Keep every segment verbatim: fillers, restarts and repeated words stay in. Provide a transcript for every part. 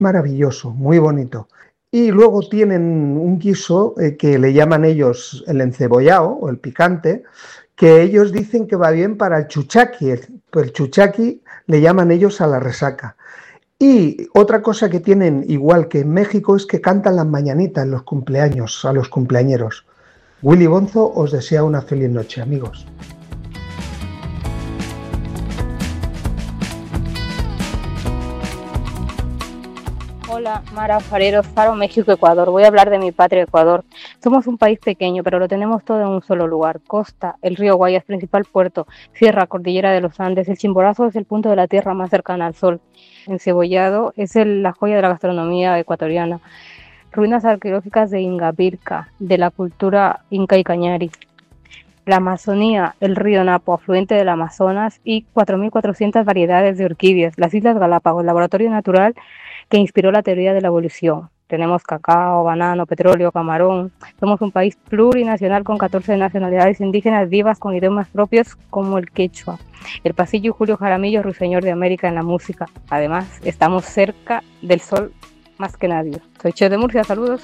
maravilloso, muy bonito. Y luego tienen un guiso eh, que le llaman ellos el encebollado o el picante, que ellos dicen que va bien para el chuchaqui. El, el chuchaqui le llaman ellos a la resaca. Y otra cosa que tienen igual que en México es que cantan las mañanitas en los cumpleaños, a los cumpleañeros. Willy Bonzo os desea una feliz noche, amigos. Hola, Mara Fareros, Faro, México, Ecuador. Voy a hablar de mi patria, Ecuador. Somos un país pequeño, pero lo tenemos todo en un solo lugar. Costa, el río Guayas, principal puerto, sierra, cordillera de los Andes. El Chimborazo es el punto de la tierra más cercana al sol. Encebollado es el, la joya de la gastronomía ecuatoriana. Ruinas arqueológicas de Ingapirca, de la cultura inca y cañari. La Amazonía, el río Napo, afluente del Amazonas, y cuatro mil cuatrocientas variedades de orquídeas. Las Islas Galápagos, laboratorio natural que inspiró la teoría de la evolución. Tenemos cacao, banano, petróleo, camarón. Somos un país plurinacional con catorce nacionalidades indígenas vivas con idiomas propios como el quechua. El Pasillo Julio Jaramillo, ruiseñor de América en la música. Además, estamos cerca del sol más que nadie. Soy Che de Murcia, saludos.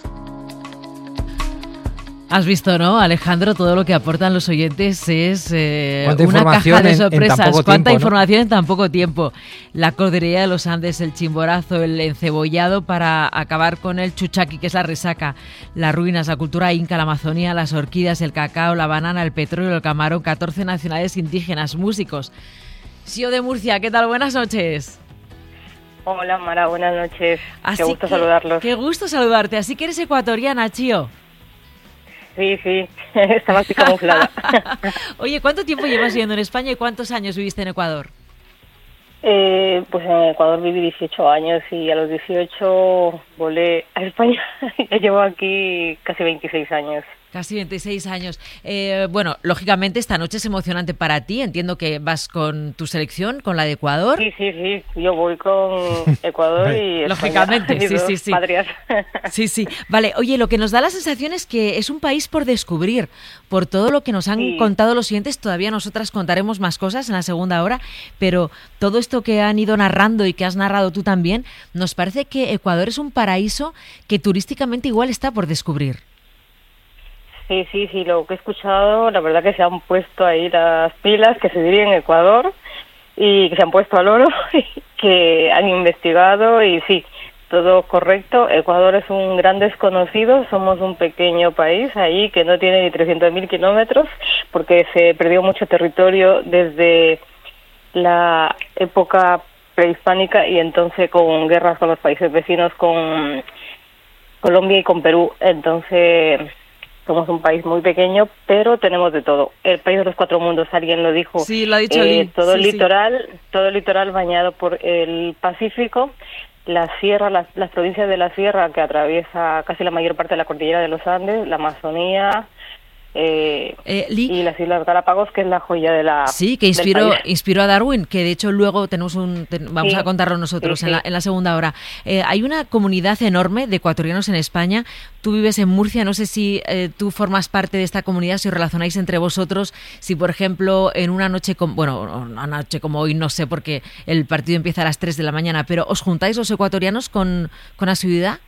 Has visto, ¿no, Alejandro? Todo lo que aportan los oyentes es eh, una caja de sorpresas. En, en Cuánta tiempo, información ¿no? en tan poco tiempo. La cordillera de los Andes, el Chimborazo, el encebollado para acabar con el chuchaqui, que es la resaca, las ruinas, la cultura inca, la Amazonía, las orquídeas, el cacao, la banana, el petróleo, el camarón, catorce nacionalidades indígenas, músicos. Chío de Murcia, ¿qué tal? Buenas noches. Hola, Mara, buenas noches. Así qué gusto que, saludarlos. Qué gusto saludarte. Así que eres ecuatoriana, Chío. Sí, sí, estaba así camuflada. Oye, ¿cuánto tiempo llevas viviendo en España y cuántos años viviste en Ecuador? Eh, pues en Ecuador viví dieciocho años y a los dieciocho volé a España. Ya llevo aquí casi veintiséis años. Casi veintiséis años. Eh, bueno, lógicamente esta noche es emocionante para ti. Entiendo que vas con tu selección, con la de Ecuador. Sí, sí, sí. Yo voy con Ecuador y España. Lógicamente, sí, sí, sí. Patrias. Sí, sí. Vale, oye, lo que nos da la sensación es que es un país por descubrir. Por todo lo que nos han sí. contado los siguientes, todavía nosotras contaremos más cosas en la segunda hora, pero todo esto que han ido narrando y que has narrado tú también, nos parece que Ecuador es un paraíso que turísticamente igual está por descubrir. Sí, sí, sí, lo que he escuchado, la verdad que se han puesto ahí las pilas, que se diría en Ecuador, y que se han puesto al oro, que han investigado, y sí, todo correcto. Ecuador es un gran desconocido, somos un pequeño país ahí que no tiene ni trescientos mil kilómetros, porque se perdió mucho territorio desde la época prehispánica y entonces con guerras con los países vecinos, con Colombia y con Perú, entonces... Somos un país muy pequeño, pero tenemos de todo. El país de los cuatro mundos, alguien lo dijo. Sí, lo ha dicho eh, Lee. Todo sí, el litoral, sí. todo el litoral bañado por el Pacífico, la sierra, las, las provincias de la sierra que atraviesa casi la mayor parte de la cordillera de los Andes, la Amazonía. Eh, eh, Lee, y las Islas Galápagos, que es la joya de la sí, que inspiró inspiró a Darwin, que de hecho luego tenemos un ten, vamos sí, a contarlo nosotros sí, sí. En, la, en la segunda hora. Eh, hay una comunidad enorme de ecuatorianos en España. Tú vives en Murcia, no sé si eh, tú formas parte de esta comunidad, si os relacionáis entre vosotros, si por ejemplo en una noche como, bueno, una noche como hoy no sé porque el partido empieza a las tres de la mañana, pero ¿os juntáis los ecuatorianos con, con asiduidad?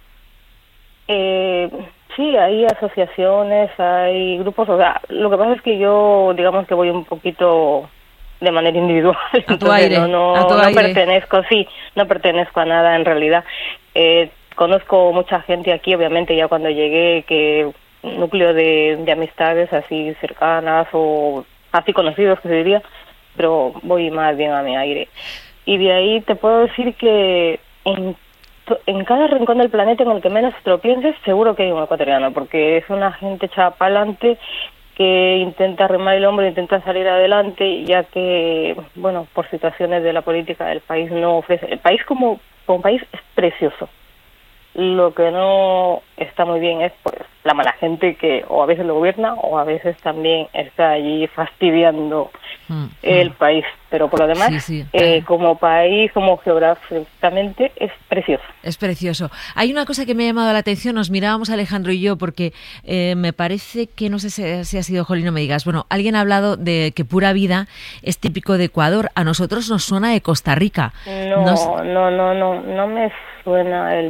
Eh... Sí, hay asociaciones, hay grupos, o sea, lo que pasa es que yo, digamos que voy un poquito de manera individual, a tu aire, no, no, a tu no aire. pertenezco, sí, no pertenezco a nada en realidad. Eh, conozco mucha gente aquí, obviamente, ya cuando llegué, que núcleo de, de amistades así cercanas o así conocidos, que se diría, pero voy más bien a mi aire. Y de ahí te puedo decir que en en cada rincón del planeta en el que menos te lo pienses, seguro que hay un ecuatoriano, porque es una gente echada para adelante que intenta remar el hombro, intenta salir adelante, ya que, bueno, por situaciones de la política del país no ofrece... El país como, como país es precioso. Lo que no está muy bien es pues la mala gente que o a veces lo gobierna o a veces también está allí fastidiando mm, el mm. país, pero por lo demás sí, sí. Eh, como país, como geográficamente es precioso. Es precioso. Hay una cosa que me ha llamado la atención, nos mirábamos Alejandro y yo porque eh, me parece que no sé si, si ha sido Jolín, no me digas, bueno, alguien ha hablado de que Pura Vida es típico de Ecuador, a nosotros nos suena de Costa Rica. No, nos... no, no, no, no me suena el